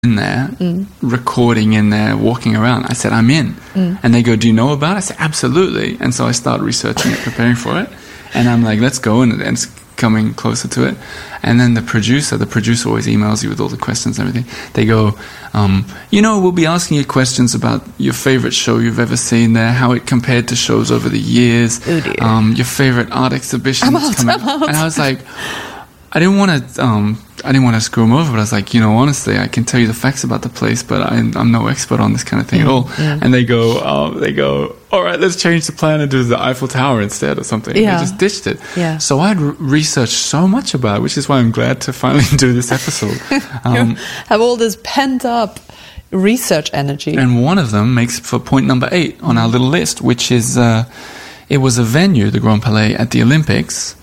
in there, recording in there, walking around. I said, I'm in. And they go, do you know about it? I said, absolutely. And so I started researching it, preparing for it. And I'm like, let's go. And it's coming closer to it. And then the producer always emails you with all the questions and everything. They go, we'll be asking you questions about your favorite show you've ever seen there, how it compared to shows over the years, your favorite art exhibition that's coming. And I was like, I didn't want to screw them over, but I was like, honestly, I can tell you the facts about the place, but I'm no expert on this kind of thing at all. And they go, all right, let's change the plan and do the Eiffel Tower instead or something. They just ditched it. Yeah. So I'd researched so much about it, which is why I'm glad to finally do this episode. You have all this pent up research energy. And one of them makes for point number 8 on our little list, which is, it was a venue, the Grand Palais, at the Olympics,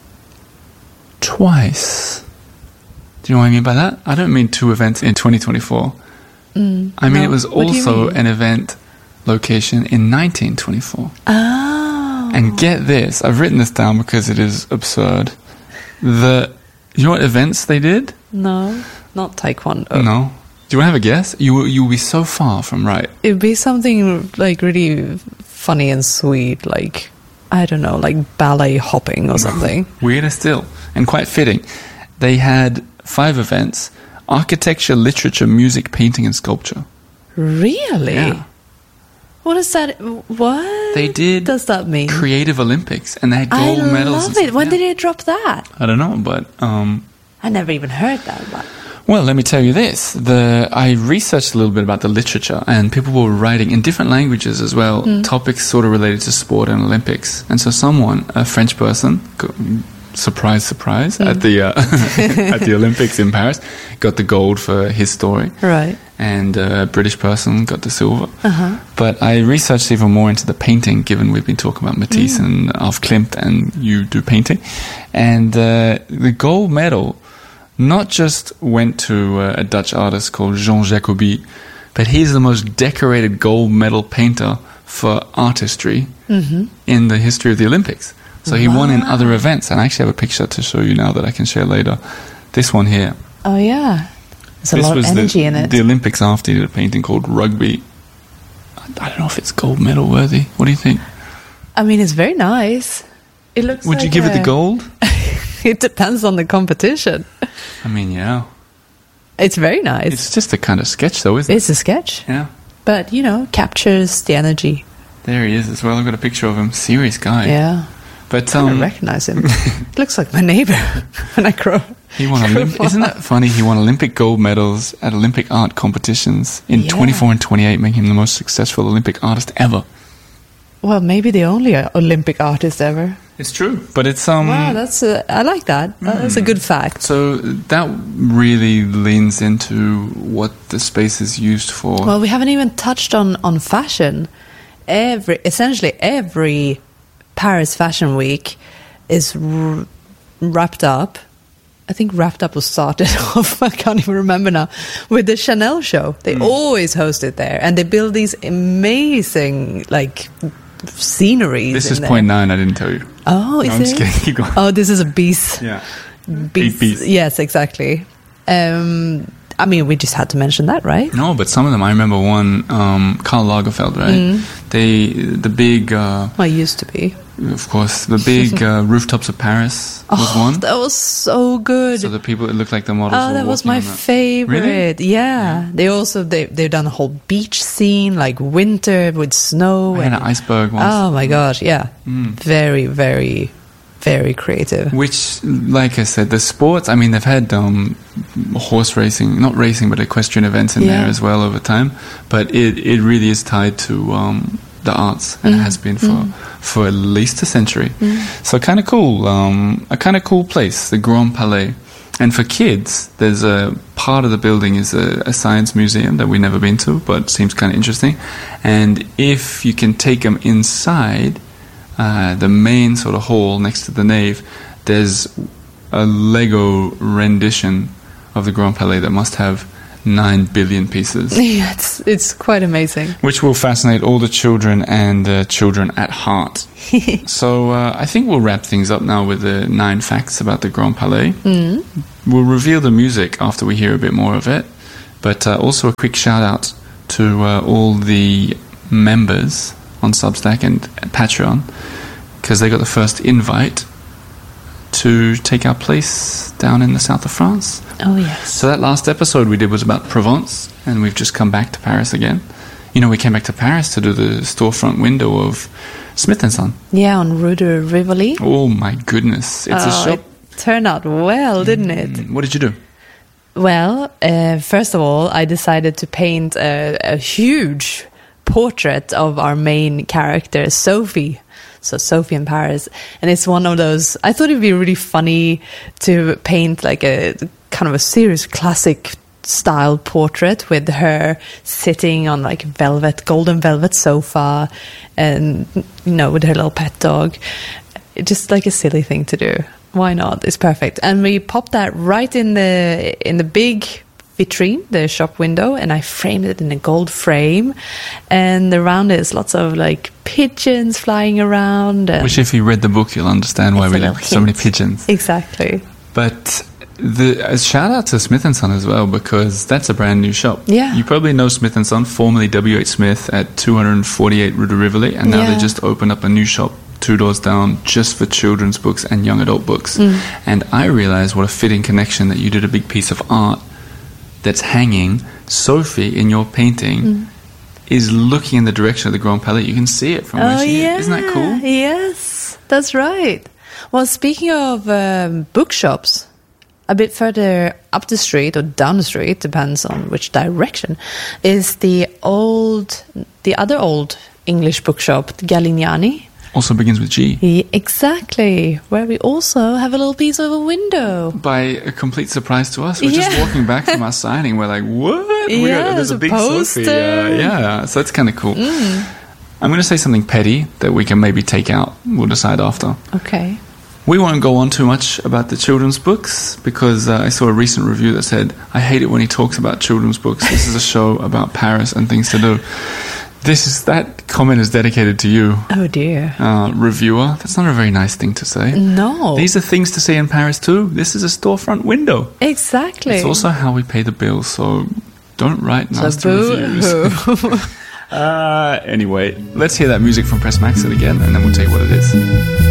twice. Do you know what I mean by that? I don't mean 2 events in 2024. I mean, it was also an event location in 1924. Oh. And get this, I've written this down because it is absurd. You know what events they did? No, not Taekwondo. No. Do you want to have a guess? You'll be so far from right. It would be something like really funny and sweet, like, I don't know, like ballet hopping or something. Weirder still, and quite fitting. They had 5 events: architecture, literature, music, painting, and sculpture. Really? Yeah. What is that? What They did does that mean? Creative Olympics, and they had gold medals. I love it. When did they drop that? I don't know, but I never even heard that. But well, let me tell you this. I researched a little bit about the literature, and people were writing in different languages as well, topics sort of related to sport and Olympics. And so a French person, surprise, surprise, at the at the Olympics in Paris, got the gold for his story. right. And a British person got the silver. But I researched even more into the painting, given we've been talking about Matisse and Alf Klimt, and you do painting. And the gold medal not just went to a Dutch artist called Jean Jacobi, but he's the most decorated gold medal painter for artistry in the history of the Olympics. So he won in other events, and I actually have a picture to show you now that I can share later. This one here. Oh, yeah. There's a lot of energy in it. The Olympics after he did a painting called Rugby. I don't know if it's gold medal worthy. What do you think? I mean, it's very nice. It looks. Would you give it the gold? It depends on the competition. I mean, yeah. It's very nice. It's just a kind of sketch, though, isn't it? It's a sketch. Yeah. But, captures the energy. There he is as well. I've got a picture of him. Serious guy. Yeah. But I don't recognize him. Looks like my neighbor when I grow. He won isn't that funny? He won Olympic gold medals at Olympic art competitions in 24 and 28, making him the most successful Olympic artist ever. Well, maybe the only Olympic artist ever. It's true, but it's Wow, I like that. That's a good fact. So that really leans into what the space is used for. Well, we haven't even touched on fashion. Essentially every Paris Fashion Week is wrapped up. I think Wrapped Up was started off, I can't even remember now, with the Chanel show. They always host it there, and they build these amazing, sceneries. This is point 9, I didn't tell you. Oh, is I'm just it? kidding. Keep going. Oh, this is a beast. Yeah. Beast. Yes, exactly. I mean, we just had to mention that, right? No, but some of them, I remember one, Karl Lagerfeld, right? The big... I used to be. Of course, the big rooftops of Paris was one. That was so good. So the people, it looked like the models were that was walking my on that. favorite. Really? Yeah. They also, they've done a whole beach scene, like winter with snow. I had an iceberg once. Oh my gosh, yeah. Very, very, very creative. Which, like I said, the sports, I mean, they've had horse racing, not racing, but equestrian events in there as well over time. But it really is tied to the arts, and it has been for at least a century. So kind of cool, a kind of cool place, the Grand Palais. And for kids, there's a part of the building is a science museum that we've never been to, but seems kind of interesting. And if you can take them inside the main sort of hall next to the nave, there's a Lego rendition of the Grand Palais that must have 9 billion pieces. Yeah, it's quite amazing. Which will fascinate all the children and children at heart. So I think we'll wrap things up now with the 9 facts about the Grand Palais. We'll reveal the music after we hear a bit more of it. But also a quick shout out to all the members on Substack and Patreon, because they got the first invite to take our place down in the south of France. Oh, yes. So that last episode we did was about Provence, and we've just come back to Paris again. You know, we came back to Paris to do the storefront window of Smith & Son. Yeah, on Rue de Rivoli. Oh my goodness, it's a shop. It turned out well, didn't it? What did you do? Well, first of all, I decided to paint a huge portrait of our main character, Sophie. So Sophie in Paris. And it's one of those, I thought it'd be really funny to paint like a kind of a serious classic style portrait with her sitting on like golden velvet sofa, and, you know, with her little pet dog. Just like a silly thing to do. Why not? It's perfect. And we popped that right in the big vitrine, the shop window, and I framed it in a gold frame. And around it is lots of like pigeons flying around. And which, if you read the book, you'll understand why we have so many pigeons. Exactly. But a shout out to Smith & Son as well, because that's a brand new shop. Yeah. You probably know Smith & Son, formerly W.H. Smith, at 248 Rue de Rivoli, and now they just opened up a new shop 2 doors down just for children's books and young adult books. And I realized what a fitting connection that you did a big piece of art that's hanging. Sophie, in your painting, is looking in the direction of the Grand Palais. You can see it from where she is. Isn't that cool? Yes, that's right. Well, speaking of bookshops, a bit further up the street or down the street, depends on which direction, is the other old English bookshop, Galignani. Also begins with G. Exactly, where we also have a little piece of a window. By a complete surprise to us. We're just walking back from our signing. We're like, what? There's a big poster. Sophie. So it's kind of cool. I'm going to say something petty that we can maybe take out. We'll decide after. Okay. We won't go on too much about the children's books, because I saw a recent review that said, I hate it when he talks about children's books. This is a show about Paris and things to do. That comment is dedicated to you. Oh dear. Reviewer. That's not a very nice thing to say. No. These are things to see in Paris too. This is a storefront window. Exactly. It's also how we pay the bills, so don't write nasty reviews. Anyway, let's hear that music from Press Maxit again, and then we'll tell you what it is.